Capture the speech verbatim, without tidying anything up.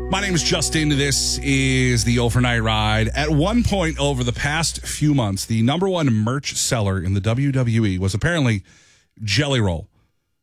My name is Justin. This is the Overnight Ride. At one point over the past few months, the number one merch seller in the W W E was apparently Jelly Roll.